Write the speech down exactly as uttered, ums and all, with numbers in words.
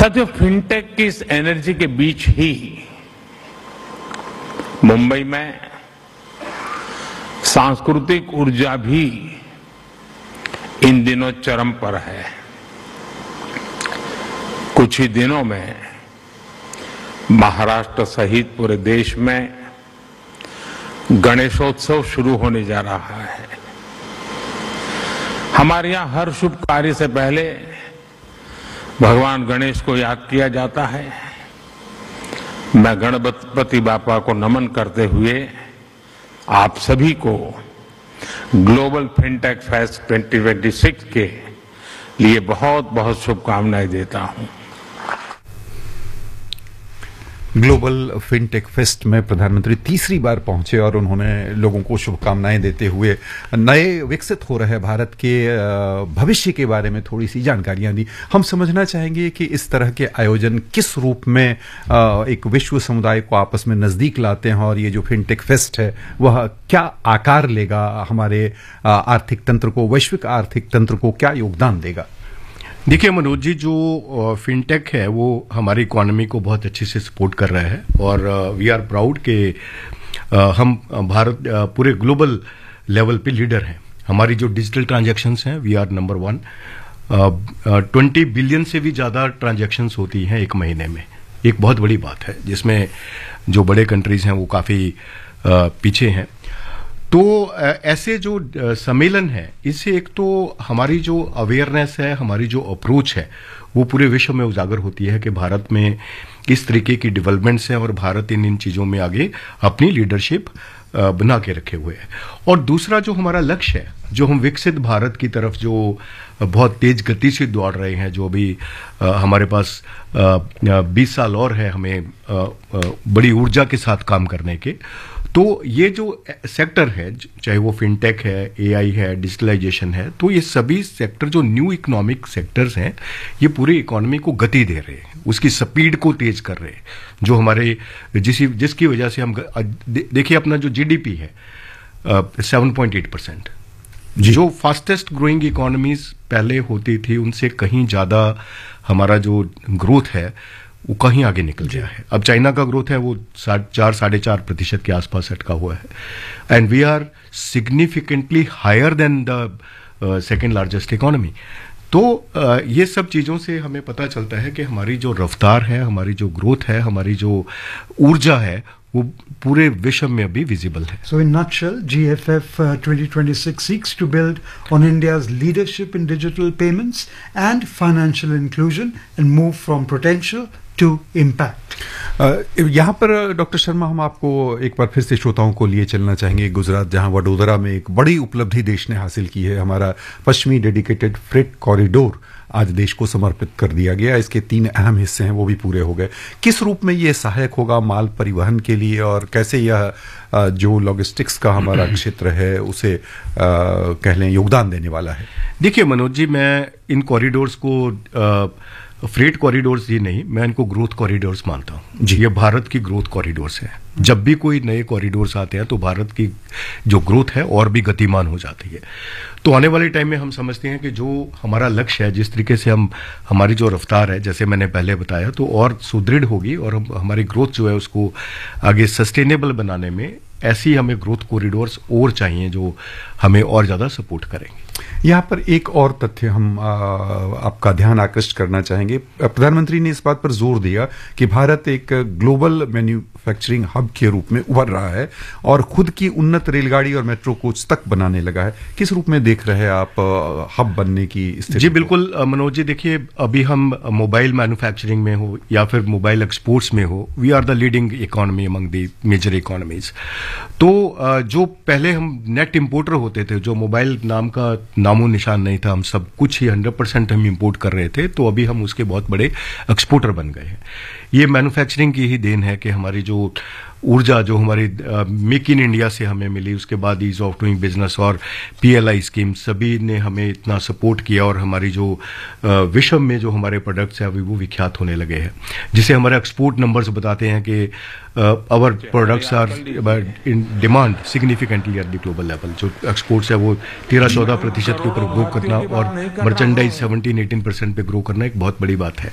साथियों, फिनटेक की इस एनर्जी के बीच ही मुंबई में सांस्कृतिक ऊर्जा भी इन दिनों चरम पर है। कुछ ही दिनों में महाराष्ट्र सहित पूरे देश में गणेशोत्सव शुरू होने जा रहा है। हमारे यहां हर शुभ कार्य से पहले भगवान गणेश को याद किया जाता है। मैं गणपति बापा को नमन करते हुए आप सभी को global fintech fest twenty twenty six के लिए बहुत बहुत शुभकामनाएं देता हूं। ग्लोबल फिनटेक फेस्ट में प्रधानमंत्री तीसरी बार पहुंचे और उन्होंने लोगों को शुभकामनाएं देते हुए नए विकसित हो रहे भारत के भविष्य के बारे में थोड़ी सी जानकारियां दी। हम समझना चाहेंगे कि इस तरह के आयोजन किस रूप में एक विश्व समुदाय को आपस में नजदीक लाते हैं और ये जो फिनटेक फेस्ट है वह क्या आकार लेगा, हमारे आर्थिक तंत्र को, वैश्विक आर्थिक तंत्र को क्या योगदान देगा। देखिए मनोज जी, जो फिनटेक है वो हमारी इकोनॉमी को बहुत अच्छे से सपोर्ट कर रहा है और वी आर प्राउड कि हम भारत पूरे ग्लोबल लेवल पे लीडर हैं। हमारी जो डिजिटल ट्रांजैक्शंस हैं we are number one. Twenty billion से भी ज़्यादा ट्रांजैक्शंस होती हैं एक महीने में, एक बहुत बड़ी बात है, जिसमें जो बड़े कंट्रीज हैं वो काफ़ी पीछे हैं। तो ऐसे जो सम्मेलन है, इससे एक तो हमारी जो अवेयरनेस है, हमारी जो अप्रोच है वो पूरे विश्व में उजागर होती है कि भारत में किस तरीके की डेवलपमेंट्स हैं और भारत इन इन चीज़ों में आगे अपनी लीडरशिप बना के रखे हुए है। और दूसरा जो हमारा लक्ष्य है, जो हम विकसित भारत की तरफ जो बहुत तेज गति से दौड़ रहे हैं, जो अभी हमारे पास बीस साल और है हमें आ, आ, बड़ी ऊर्जा के साथ काम करने के, तो ये जो सेक्टर है, चाहे वो फिनटेक है, एआई है, डिजिटलाइजेशन है, तो ये सभी सेक्टर जो न्यू इकोनॉमिक सेक्टर्स हैं ये पूरी इकोनॉमी को गति दे रहे हैं, उसकी स्पीड को तेज कर रहे हैं, जो हमारे जिस जिसकी वजह से हम देखिए अपना जो जीडीपी है सेवन पॉइंट एट परसेंट, जो फास्टेस्ट ग्रोइंग इकोनॉमीज पहले होती थी उनसे कहीं ज़्यादा हमारा जो ग्रोथ है वो कहीं आगे निकल गया है। अब चाइना का ग्रोथ है वो चार साढ़े चार प्रतिशत के आसपास अटका हुआ है and we are significantly higher than the second largest economy. तो uh, ये सब चीज़ों से हमें पता चलता है कि हमारी जो रफ्तार है, हमारी जो ग्रोथ है, हमारी जो ऊर्जा है वो पूरे विश्व में अभी विजिबल है। So in nutshell, G F F uh, twenty twenty-six seeks to build on India's leadership in digital payments and financial inclusion and move from potential to impact. uh, यहाँ पर डॉक्टर शर्मा हम आपको एक बार फिर से श्रोताओं को लिए चलना चाहेंगे गुजरात, जहाँ वडोदरा में एक बड़ी उपलब्धि देश ने हासिल की है। हमारा पश्चिमी डेडिकेटेड फ्रेट कॉरिडोर आज देश को समर्पित कर दिया गया। इसके तीन अहम हिस्से हैं वो भी पूरे हो गए। किस रूप में ये सहायक होगा माल परिवहन के लिए और कैसे यह जो लॉजिस्टिक्स का हमारा क्षेत्र है उसे कह लें योगदान देने वाला है? देखिए मनोज जी, मैं इन कॉरिडोर्स को आ, फ्रेट कॉरिडोर्स ही नहीं, मैं इनको ग्रोथ कॉरिडोर्स मानता हूँ। ये भारत की ग्रोथ कॉरिडोर्स है। जब भी कोई नए कॉरिडोर्स आते हैं तो भारत की जो ग्रोथ है और भी गतिमान हो जाती है। तो आने वाले टाइम में हम समझते हैं कि जो हमारा लक्ष्य है, जिस तरीके से हम हमारी जो रफ्तार है, जैसे मैंने पहले बताया, तो और सुदृढ़ होगी और हम हमारी ग्रोथ जो है उसको आगे सस्टेनेबल बनाने में ऐसी हमें ग्रोथ कॉरिडोर्स और चाहिए जो हमें और ज़्यादा सपोर्ट करेंगे। यहाँ पर एक और तथ्य हम आ, आपका ध्यान आकृष्ट करना चाहेंगे। प्रधानमंत्री ने इस बात पर जोर दिया कि भारत एक ग्लोबल मैन्युफैक्चरिंग हब के रूप में उभर रहा है और खुद की उन्नत रेलगाड़ी और मेट्रो कोच तक बनाने लगा है। किस रूप में देख रहे हैं आप हब बनने की स्थिति? जी बिल्कुल मनोज जी, देखिए अभी हम मोबाइल मैन्युफैक्चरिंग में हो या फिर मोबाइल एक्सपोर्ट्स में हो, we are the leading economy among the major economies. तो जो पहले हम नेट इंपोर्टर होते थे, जो मोबाइल नाम का नामो निशान नहीं था, हम सब कुछ ही हंड्रेड परसेंट हम इंपोर्ट कर रहे थे, तो अभी हम उसके बहुत बड़े एक्सपोर्टर बन गए हैं। ये मैन्युफैक्चरिंग की ही देन है कि हमारी जो ऊर्जा जो हमारी मेक इन इंडिया से हमें मिली, उसके बाद ईज ऑफ डूइंग बिजनेस और पीएलआई स्कीम, सभी ने हमें इतना सपोर्ट किया और हमारी जो विश्व में जो हमारे प्रोडक्ट्स हैं अभी वो विख्यात होने लगे हैं, जिसे हमारे एक्सपोर्ट नंबर्स बताते हैं कि our products are in demand significantly at the global level. जो एक्सपोर्ट्स है वो तेरह चौदह प्रतिशत के ऊपर ग्रो करना और मर्चेंडाइज सेवनटीन एटीन परसेंट पे ग्रो करना एक बहुत बड़ी बात है।